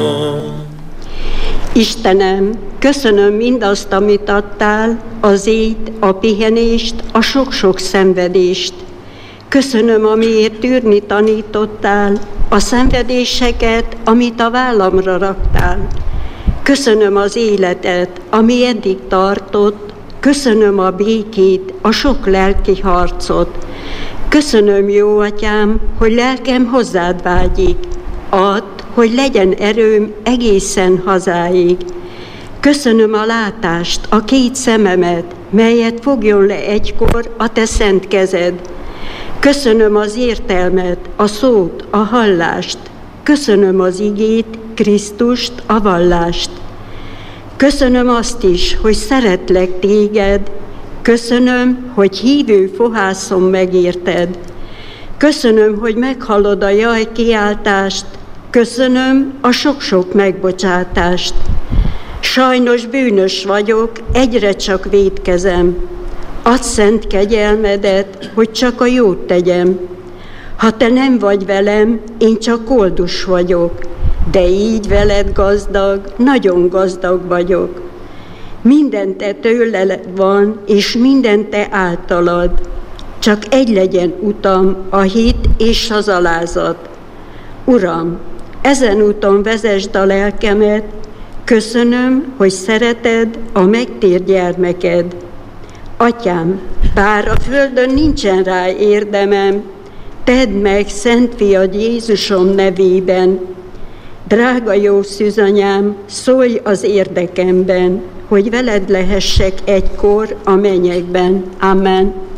Istenem, köszönöm mindazt, amit adtál, az ét, a pihenést, a sok-sok szenvedést. Köszönöm, amiért tűrni tanítottál, a szenvedéseket, amit a vállamra raktál. Köszönöm az életet, ami eddig tartott, köszönöm a békét, a sok lelki harcot. Köszönöm, jó atyám, hogy lelkem hozzád vágyik. Add, hogy legyen erőm egészen hazáig. Köszönöm a látást, a két szememet, melyet fogjon le egykor a te szent kezed. Köszönöm az értelmet, a szót, a hallást. Köszönöm az igét, Krisztust, a vallást. Köszönöm azt is, hogy szeretlek téged. Köszönöm, hogy hívő fohászom megérted. Köszönöm, hogy meghallod a jaj kiáltást. Köszönöm a sok-sok megbocsátást. Sajnos bűnös vagyok, egyre csak vétkezem. Add szent kegyelmedet, hogy csak a jót tegyem. Ha te nem vagy velem, én csak koldus vagyok, de így veled gazdag, nagyon gazdag vagyok. Minden te tőled van, és minden te általad. Csak egy legyen utam, a hit és az alázat. Uram, ezen úton vezesd a lelkemet, köszönöm, hogy szereted a megtért gyermeked. Atyám, bár a földön nincsen rá érdemem, tedd meg szent fiad Jézusom nevében. Drága jó szűzanyám, szólj az érdekemben, hogy veled lehessek egykor a mennyekben. Amen.